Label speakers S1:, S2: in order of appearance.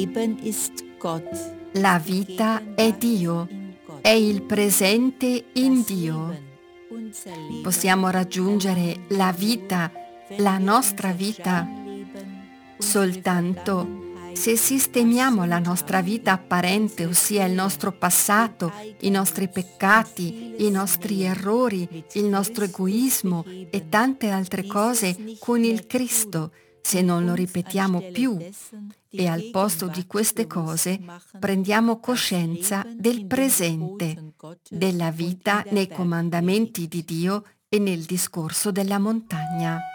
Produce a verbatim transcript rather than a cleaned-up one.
S1: La vita è Dio, è il presente in Dio. Possiamo raggiungere la vita, la nostra vita, soltanto se sistemiamo la nostra vita apparente, ossia il nostro passato, i nostri peccati, i nostri errori, il nostro egoismo e tante altre cose con il Cristo, se non lo ripetiamo più. E al posto di queste cose prendiamo coscienza del presente, della vita nei comandamenti di Dio e nel discorso della montagna.